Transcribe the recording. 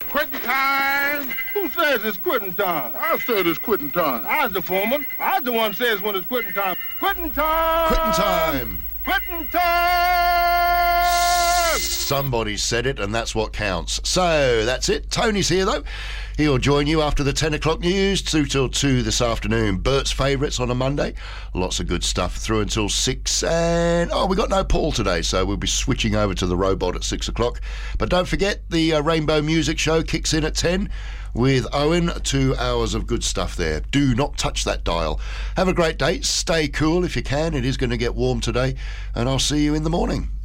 Quitting time. Who says it's quitting time? I said it's quitting time. I was the foreman. I was the one says when it's quitting time. Quitting time. Quitting time. Quitting time. Somebody said it, and that's what counts. So, that's it. Tony's here, though. He'll join you after the 10 o'clock news, 2 till 2 this afternoon. Bert's favourites on a Monday. Lots of good stuff through until 6. And, we got no Paul today, so we'll be switching over to the robot at 6 o'clock. But don't forget, the Rainbow Music Show kicks in at 10 with Owen. 2 hours of good stuff there. Do not touch that dial. Have a great day. Stay cool if you can. It is going to get warm today. And I'll see you in the morning.